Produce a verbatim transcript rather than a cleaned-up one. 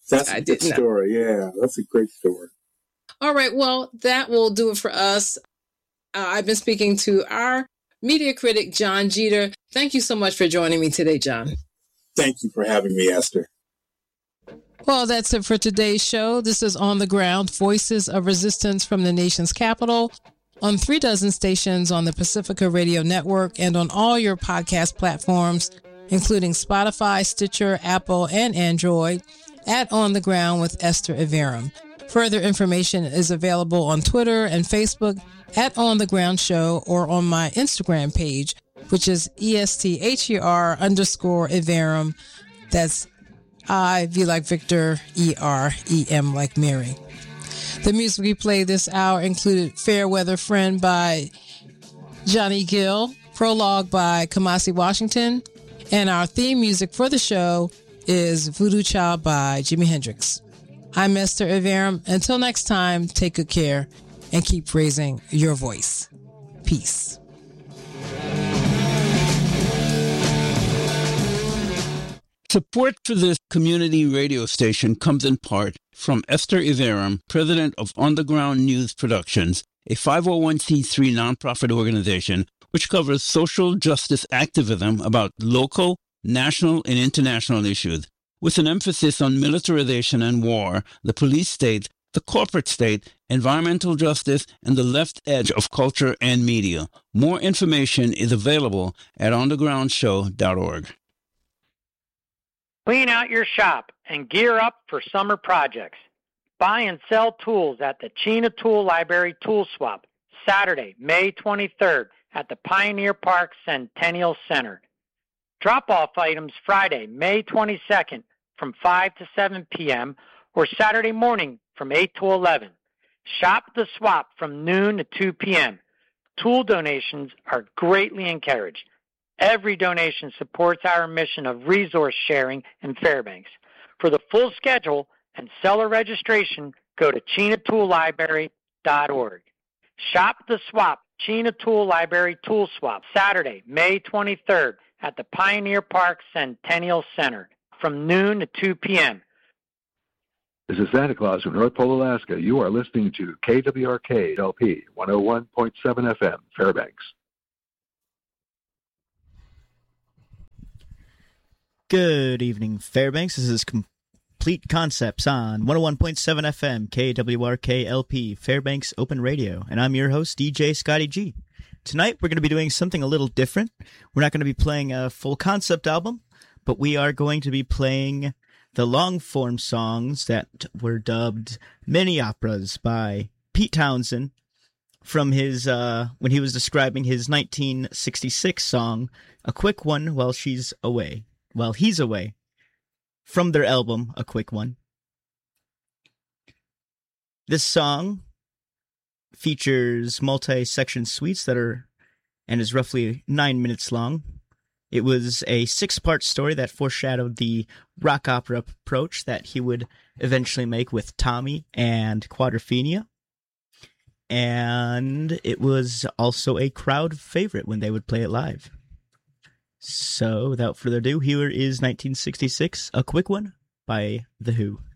That's I a good did not. story. Yeah, that's a great story. All right. Well, that will do it for us. Uh, I've been speaking to our media critic, John Jeter. Thank you so much for joining me today, John. Thank you for having me, Esther. Well, that's it for today's show. This is On the Ground, Voices of Resistance from the Nation's Capital, on three dozen stations on the Pacifica Radio Network and on all your podcast platforms, including Spotify, Stitcher, Apple, and Android, at On the Ground with Esther Iverem. Further information is available on Twitter and Facebook at On the Ground Show or on my Instagram page, which is E S T H E R underscore Iverem. That's I, V like Victor, E R, E M like Mary. The music we played this hour included Fair Weather Friend by Johnny Gill, Prologue by Kamasi Washington, and our theme music for the show is Voodoo Child by Jimi Hendrix. I'm Esther Iverem. Until next time, take good care and keep raising your voice. Peace. Support for this community radio station comes in part from Esther Iverem, president of On the Ground News Productions, a five oh one c three nonprofit organization which covers social justice activism about local, national, and international issues, with an emphasis on militarization and war, the police state, the corporate state, environmental justice, and the left edge of culture and media. More information is available at on the ground show dot org. Clean out your shop and gear up for summer projects. Buy and sell tools at the Chena Tool Library Tool Swap, Saturday, May twenty-third at the Pioneer Park Centennial Center. Drop-off items Friday, May twenty-second from five to seven p.m. or Saturday morning from eight to eleven. Shop the swap from noon to two p.m. Tool donations are greatly encouraged. Every donation supports our mission of resource sharing in Fairbanks. For the full schedule and seller registration, go to chena tool library dot org. Shop the swap, Chena Tool Library Tool Swap, Saturday, May twenty-third at the Pioneer Park Centennial Center from noon to two p.m. This is Santa Claus from North Pole, Alaska. You are listening to K W R K L P one oh one point seven F M, Fairbanks. Good evening, Fairbanks. This is Complete Concepts on one oh one point seven F M, K W R K L P, Fairbanks Open Radio, and I'm your host, D J Scotty G. Tonight, we're going to be doing something a little different. We're not going to be playing a full concept album, but we are going to be playing the long-form songs that were dubbed mini operas by Pete Townsend from his, uh, when he was describing his nineteen sixty-six song, A Quick One While She's Away. While He's Away, from their album, A Quick One. This song features multi-section suites that are, and is roughly nine minutes long. It was a six-part story that foreshadowed the rock opera approach that he would eventually make with Tommy and Quadrophenia. And it was also a crowd favorite when they would play it live. So, without further ado, here is nineteen sixty-six, A Quick One by The Who.